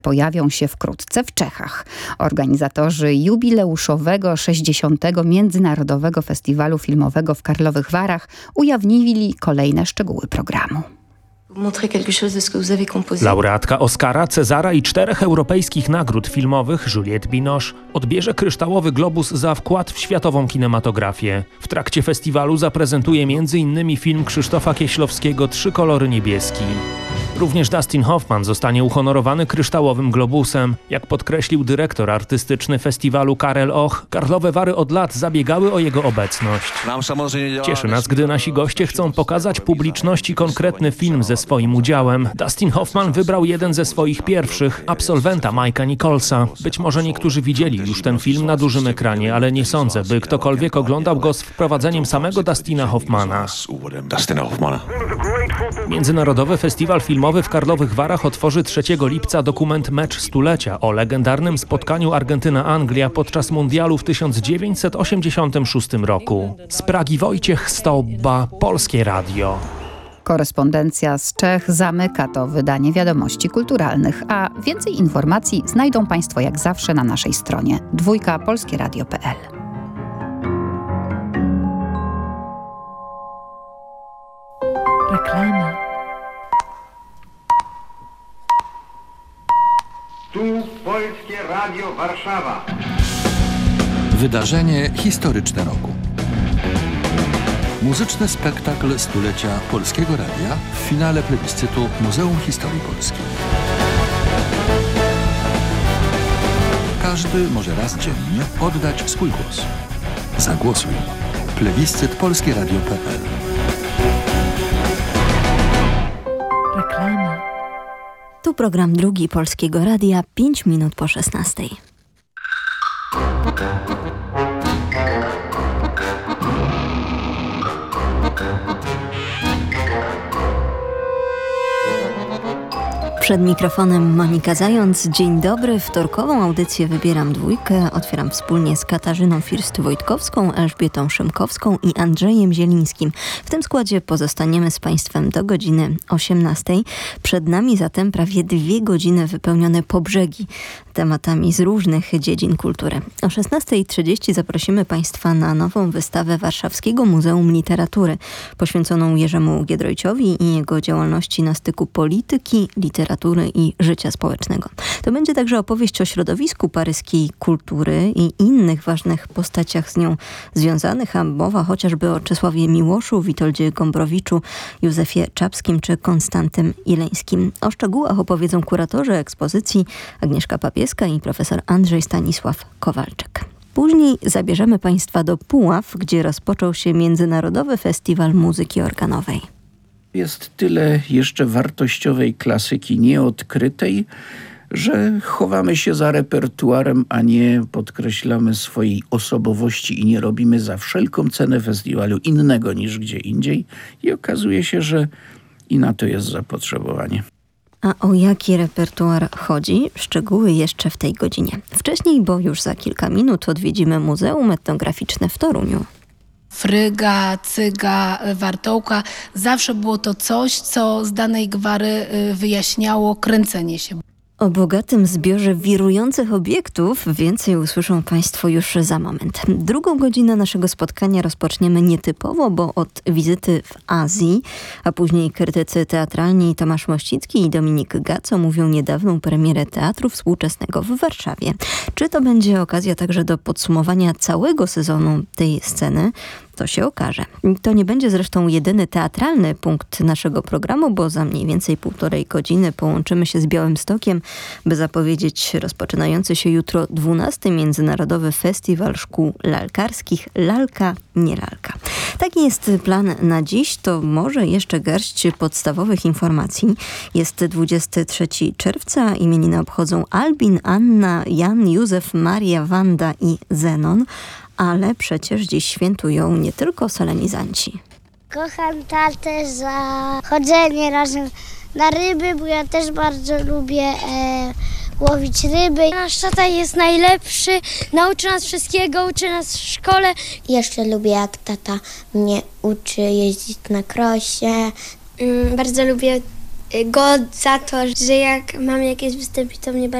pojawią się wkrótce w Czechach. Organizatorzy jubileuszowego 60. Międzynarodowego Festiwalu Filmowego w Karlowych Warach ujawnili kolejne szczegóły programu. Laureatka Oscara, Cezara i 4 europejskich nagród filmowych Juliette Binoche odbierze kryształowy globus za wkład w światową kinematografię. W trakcie festiwalu zaprezentuje m.in. film Krzysztofa Kieślowskiego Trzy kolory niebieski. Również Dustin Hoffman zostanie uhonorowany kryształowym globusem. Jak podkreślił dyrektor artystyczny festiwalu Karel Och, Karlowe Wary od lat zabiegały o jego obecność. Cieszy nas, gdy nasi goście chcą pokazać publiczności konkretny film ze swoim udziałem. Dustin Hoffman wybrał jeden ze swoich pierwszych, absolwenta Mike'a Nicholsa. Być może niektórzy widzieli już ten film na dużym ekranie, ale nie sądzę, by ktokolwiek oglądał go z wprowadzeniem samego Dustina Hoffmana. Międzynarodowy Festiwal Filmowy w Karlowych Warach otworzy 3 lipca dokument Mecz Stulecia o legendarnym spotkaniu Argentyna-Anglia podczas mundialu w 1986 roku. Z Pragi Wojciech Stobba, Polskie Radio. Korespondencja z Czech zamyka to wydanie Wiadomości Kulturalnych, a więcej informacji znajdą Państwo jak zawsze na naszej stronie dwójkapolskieradio.pl. Reklama. Tu Polskie Radio Warszawa. Wydarzenie historyczne roku. Muzyczny spektakl stulecia Polskiego Radia w finale plebiscytu Muzeum Historii Polski. Każdy może raz dziennie oddać swój głos. Zagłosuj. Plebiscyt polskieradio.pl. Reklama. Tu program drugi Polskiego Radia, 5 minut po 16. Przed mikrofonem Monika Zając. Dzień dobry. Wtorkową audycję Wybieram Dwójkę otwieram wspólnie z Katarzyną First-Wojtkowską, Elżbietą Szymkowską i Andrzejem Zielińskim. W tym składzie pozostaniemy z Państwem do godziny 18. Przed nami zatem prawie 2 godziny wypełnione po brzegi tematami z różnych dziedzin kultury. O 16:30 zaprosimy Państwa na nową wystawę Warszawskiego Muzeum Literatury poświęconą Jerzemu Giedroyciowi i jego działalności na styku polityki, literatury i życia społecznego. To będzie także opowieść o środowisku paryskiej kultury i innych ważnych postaciach z nią związanych, a mowa chociażby o Czesławie Miłoszu, Witoldzie Gombrowiczu, Józefie Czapskim czy Konstantym Ileńskim. O szczegółach opowiedzą kuratorzy ekspozycji Agnieszka Papieska i profesor Andrzej Stanisław Kowalczyk. Później zabierzemy Państwa do Puław, gdzie rozpoczął się Międzynarodowy Festiwal Muzyki Organowej. Jest tyle jeszcze wartościowej klasyki nieodkrytej, że chowamy się za repertuarem, a nie podkreślamy swojej osobowości i nie robimy za wszelką cenę festiwalu innego niż gdzie indziej. I okazuje się, że i na to jest zapotrzebowanie. A o jaki repertuar chodzi? Szczegóły jeszcze w tej godzinie. Wcześniej, bo już za kilka minut odwiedzimy Muzeum Etnograficzne w Toruniu. Fryga, cyga, wartołka. Zawsze było to coś, co z danej gwary wyjaśniało kręcenie się. O bogatym zbiorze wirujących obiektów więcej usłyszą Państwo już za moment. Drugą godzinę naszego spotkania rozpoczniemy nietypowo, bo od wizyty w Azji, a później krytycy teatralni Tomasz Mościcki i Dominik Gaco mówią niedawną premierę Teatru Współczesnego w Warszawie. Czy to będzie okazja także do podsumowania całego sezonu tej sceny? To się okaże. To nie będzie zresztą jedyny teatralny punkt naszego programu, bo za mniej więcej 1,5 godziny połączymy się z Białymstokiem, by zapowiedzieć rozpoczynający się jutro 12. Międzynarodowy Festiwal Szkół Lalkarskich Lalka, nie lalka. Taki jest plan na dziś. To może jeszcze garść podstawowych informacji. Jest 23 czerwca. Imieniny obchodzą Albin, Anna, Jan, Józef, Maria, Wanda i Zenon. Ale przecież dziś świętują nie tylko solenizanci. Kocham tatę za chodzenie razem na ryby, bo ja też bardzo lubię łowić ryby. Nasz tata jest najlepszy, nauczy nas wszystkiego, uczy nas w szkole. Jeszcze lubię, jak tata mnie uczy jeździć na krosie. Bardzo lubię go za to, że jak mam jakieś występy, to mnie bardzo